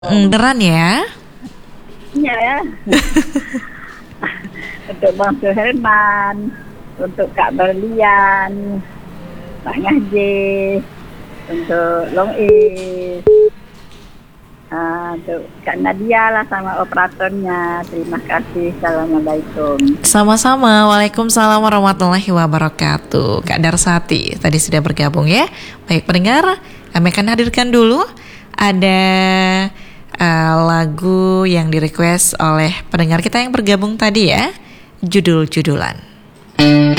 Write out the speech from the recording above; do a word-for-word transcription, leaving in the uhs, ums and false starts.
Mm, beneran ya? Iya ya. Untuk Bang Suherman, untuk Kak Berlian, Pak Ngaji, untuk Long Is, uh, untuk Kak Nadia lah sama operatornya. Terima kasih. Assalamualaikum. Sama-sama. Waalaikumsalam warahmatullahi wabarakatuh. Kak Darsati tadi sudah bergabung ya. Baik pendengar, kami akan hadirkan dulu ada uh, lagu yang direquest oleh pendengar kita yang bergabung tadi ya. Judul-judulan.